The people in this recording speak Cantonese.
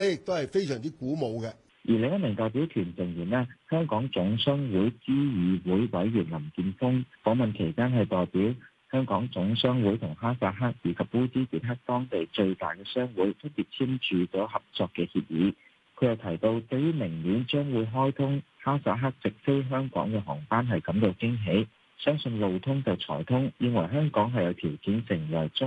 亦都係非常之鼓舞嘅。 而另一名代表團成員呢，香港總商會諮議會委員林建峰訪問期間係代表香港總商會同哈薩克以及烏茲別克當地最大嘅商會分別簽署咗合作嘅協議。佢又提到，對於明年將會開通哈薩克直飛香港嘅航班係感到驚喜，相信路通就財通，認為香港係有條件成為中